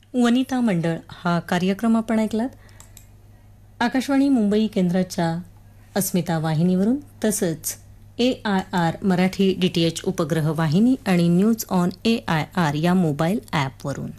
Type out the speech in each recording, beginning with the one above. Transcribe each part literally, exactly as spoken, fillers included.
वनिता मंडळ हा कार्यक्रम आपण ऐकलात. आकाशवाणी मुंबई केंद्राच्या अस्मिता वाहिनीवरून, तसंच ए I R Marathi D T H उपग्रह वाहिनी आणि news on A I R या मोबाईल ॲपवरून.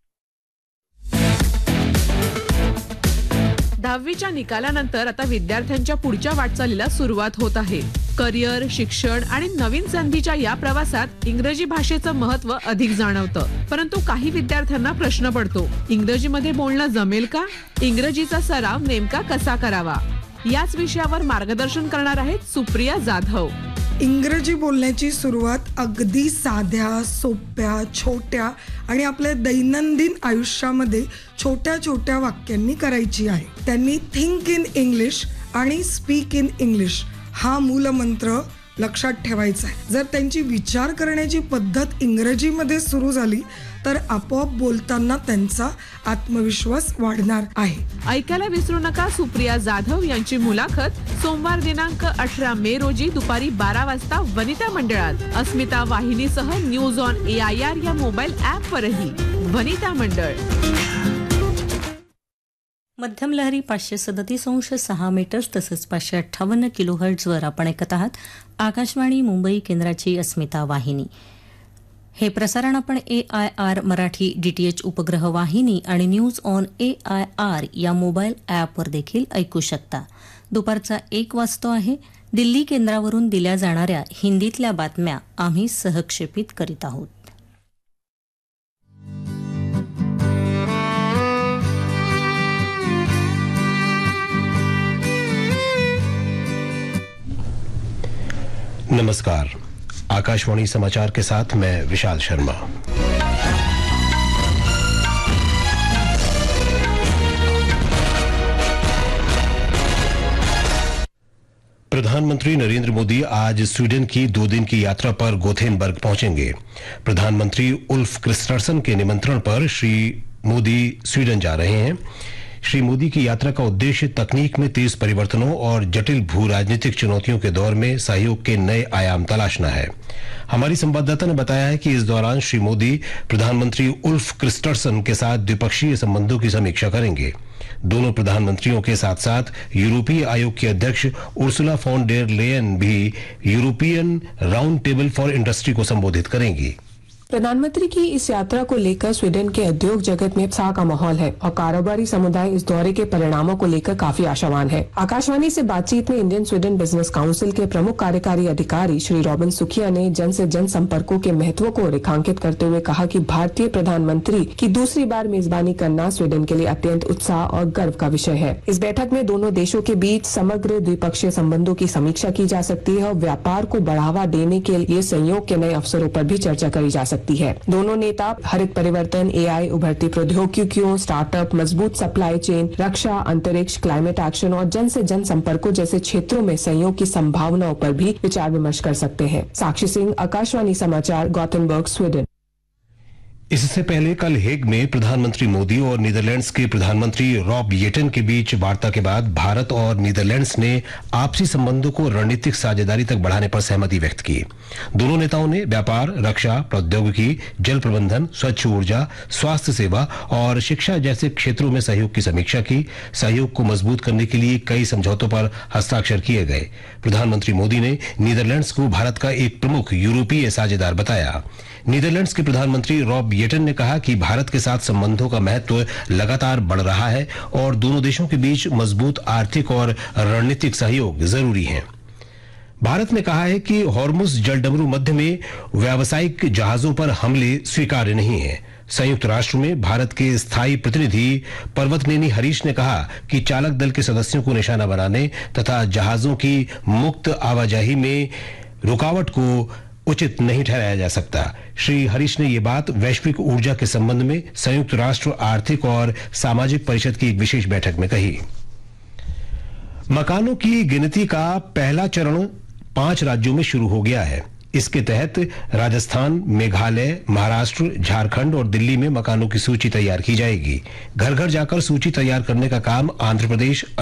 दहावीच्या निकालानंतर आता विद्यार्थ्यांच्या पुढच्या वाटचालीला सुरुवात होत आहे. करिअर, शिक्षण आणि नवीन संधीच्या या प्रवासात इंग्रजी भाषेचं महत्त्व अधिक जाणवतं. परंतु काही विद्यार्थ्यांना प्रश्न पडतो, इंग्रजीमध्ये बोलणं जमेल का? इंग्रजीचा सराव नेमका कसा करावा? याच विषयावर मार्गदर्शन करणार आहेत सुप्रिया जाधव. इंग्रजी बोलण्याची सुरुवात अगदी साध्या, सोप्या, छोट्या आणि आपल्या दैनंदिन आयुष्यामध्ये छोट्या छोट्या वाक्यांनी करायची आहे. त्यांनी थिंक इन इंग्लिश आणि स्पीक इन इंग्लिश हा मूलमंत्र लक्षात ठेवायचा आहे. जर त्यांची विचार करण्याची पद्धत इंग्रजीमध्ये सुरू झाली तर आपोआप बोलताना त्यांचा आत्मविश्वास वाढणार आहे. ऐकायला विसरू नका सुप्रिया जाधव यांची मुलाखत सोमवार दिनांक अठरा मे रोजी दुपारी बारा वाजता वनिता मंडळात. अस्मिता वाहिनीसह news on A I R या मोबाईल ॲपवरही. वनिता मंडळ. मध्यम लहरी पाचशे सदतीस अंश सहा मीटर्स तसंच पाचशे अठ्ठावन्न किलो हर्ट्झवर आपण ऐकत आहात आकाशवाणी मुंबई केंद्राची अस्मिता वाहिनी. हे प्रसारण आपण ए I R Marathi D T H उपग्रह वाहिनी आणि news on A I R या मोबाईल ॲपवर देखील ऐकू शकता. दुपारचा एक वाजतो आहे. दिल्ली केंद्रावरून दिल्या जाणाऱ्या हिंदीतल्या बातम्या आम्ही सहक्षेपित करीत आहोत. नमस्कार, आकाशवाणी समाचार के साथ मैं विशाल शर्मा. प्रधानमंत्री नरेंद्र मोदी आज स्वीडन की दो दिन की यात्रा पर गोथेनबर्ग पहुंचेंगे. प्रधानमंत्री उल्फ क्रिस्टर्सन के निमंत्रण पर श्री मोदी स्वीडन जा रहे हैं. श्री मोदी की यात्रा का उद्देश्य तकनीक में तेज परिवर्तनों और जटिल भू राजनीतिक चुनौतियों के दौर में सहयोग के नए आयाम तलाशना है. हमारी संवाददाता ने बताया है कि इस दौरान श्री मोदी प्रधानमंत्री उल्फ क्रिस्टर्सन के साथ द्विपक्षीय संबंधों की समीक्षा करेंगे. दोनों प्रधानमंत्रियों के साथ साथ यूरोपीय आयोग की अध्यक्ष उर्सुला फॉन डेर लेयन भी European round table for industry को संबोधित करेंगी. प्रधानमंत्री की इस यात्रा को लेकर स्वीडन के उद्योग जगत में उत्साह का माहौल है और कारोबारी समुदाय इस दौरे के परिणामों को लेकर काफी आशावान है. आकाशवाणी से बातचीत में इंडियन स्वीडन बिजनेस काउंसिल के प्रमुख कार्यकारी अधिकारी श्री रॉबिन सुखिया ने जन से जन संपर्कों के महत्व को रेखांकित करते हुए कहा कि भारतीय प्रधानमंत्री की दूसरी बार मेजबानी करना स्वीडन के लिए अत्यंत उत्साह और गर्व का विषय है. इस बैठक में दोनों देशों के बीच समग्र द्विपक्षीय संबंधों की समीक्षा की जा सकती है और व्यापार को बढ़ावा देने के लिए सहयोग के नए अवसरों पर भी चर्चा करी जा सकती है. दोनों नेता हरित परिवर्तन, ए आई, उभरती प्रौद्योगिकियों, स्टार्टअप, मजबूत सप्लाई चेन, रक्षा, अंतरिक्ष, क्लाइमेट एक्शन और जन से जन संपर्कों जैसे क्षेत्रों में सहयोग की संभावनाओं पर भी विचार विमर्श कर सकते हैं. साक्षी सिंह, आकाशवाणी समाचार, गॉथेनबर्ग, स्वीडन. इससे पहले कल हेग में प्रधानमंत्री मोदी और नीदरलैंड्स के प्रधानमंत्री रॉब येटन के बीच वार्ता के बाद भारत और नीदरलैंड्स ने आपसी संबंधों को रणनीतिक साझेदारी तक बढ़ाने पर सहमति व्यक्त की. दोनों नेताओं ने व्यापार, रक्षा, प्रौद्योगिकी, जल प्रबंधन, स्वच्छ ऊर्जा, स्वास्थ्य सेवा और शिक्षा जैसे क्षेत्रों में सहयोग की समीक्षा की. सहयोग को मजबूत करने के लिए कई समझौतों पर हस्ताक्षर किए गए. प्रधानमंत्री मोदी ने नीदरलैंड्स को भारत का एक प्रमुख यूरोपीय साझेदार बताया. नीदरलैंड्स के प्रधानमंत्री रॉब येटन ने कहा कि भारत के साथ संबंधों का महत्व लगातार बढ़ रहा है और दोनों देशों के बीच मजबूत आर्थिक और रणनीतिक सहयोग जरूरी है. भारत ने कहा है कि हॉर्मुज जलडमरू मध्य में व्यावसायिक जहाजों पर हमले स्वीकार्य नहीं है. संयुक्त राष्ट्र में भारत के स्थायी प्रतिनिधि पर्वतनेनी हरीश ने कहा कि चालक दल के सदस्यों को निशाना बनाने तथा जहाजों की मुक्त आवाजाही में रुकावट को उचित नहीं ठहराया जा सकता. श्री हरीश ने ये बात वैश्विक ऊर्जा के संबंध में संयुक्त राष्ट्र आर्थिक और सामाजिक परिषद की एक विशेष बैठक में कही. मकानों की गिनती का पहला चरण पांच राज्यों में शुरू हो गया है. इसके तहत राजस्थान, मेघालय, महाराष्ट्र, झारखंड और दिल्ली में मकानों की सूची तैयार की जाएगी. घर घर जाकर सूची तैयार करने का काम आंध्र प्रदेश,